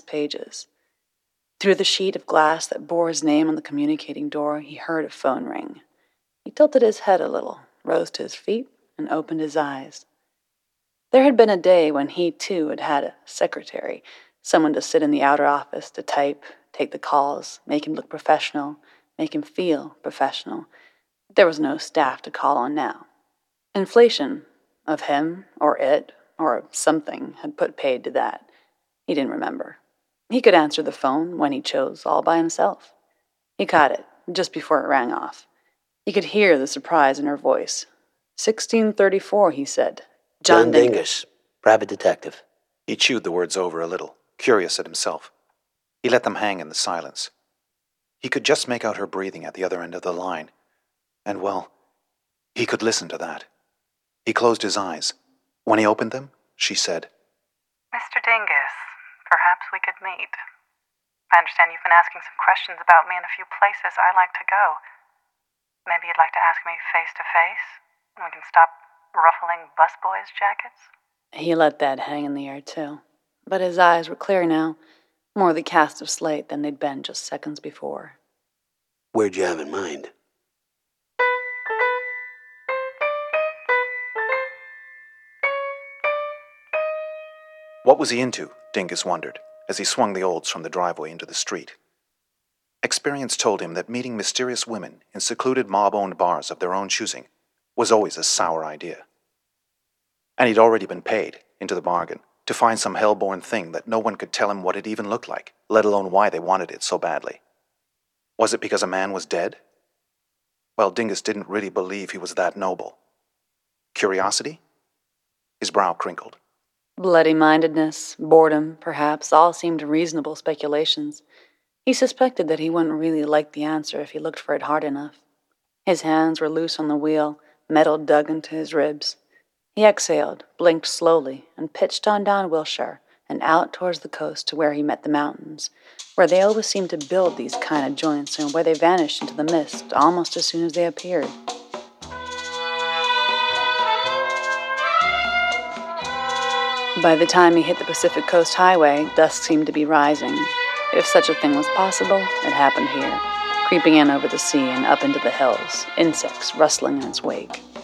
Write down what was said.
pages. Through the sheet of glass that bore his name on the communicating door, he heard a phone ring. He tilted his head a little, rose to his feet, and opened his eyes. There had been a day when he, too, had had a secretary, someone to sit in the outer office to type, take the calls, make him look professional, make him feel professional. There was no staff to call on now. Inflation of him, or it, or something had put paid to that. He didn't remember. He could answer the phone when he chose, all by himself. He caught it, just before it rang off. He could hear the surprise in her voice. 1634, he said. John Dingus, private detective. He chewed the words over a little, curious at himself. He let them hang in the silence. He could just make out her breathing at the other end of the line. And, well, he could listen to that. He closed his eyes. When he opened them, she said, Mr. Dingus, perhaps we could meet. I understand you've been asking some questions about me in a few places I like to go. Maybe you'd like to ask me face to face, and we can stop ruffling busboys' jackets? He let that hang in the air, too. But his eyes were clear now, more the cast of slate than they'd been just seconds before. Where'd you have in mind? What was he into, Dingus wondered, as he swung the Olds from the driveway into the street. Experience told him that meeting mysterious women in secluded mob-owned bars of their own choosing was always a sour idea. And he'd already been paid, into the bargain, to find some hell-born thing that no one could tell him what it even looked like, let alone why they wanted it so badly. Was it because a man was dead? Well, Dingus didn't really believe he was that noble. Curiosity? His brow crinkled. Bloody-mindedness, boredom, perhaps, all seemed reasonable speculations. He suspected that he wouldn't really like the answer if he looked for it hard enough. His hands were loose on the wheel, metal dug into his ribs. He exhaled, blinked slowly, and pitched on down Wilshire and out towards the coast to where he met the mountains, where they always seemed to build these kind of joints and where they vanished into the mist almost as soon as they appeared. By the time he hit the Pacific Coast Highway, dusk seemed to be rising. If such a thing was possible, it happened here, creeping in over the sea and up into the hills, insects rustling in its wake.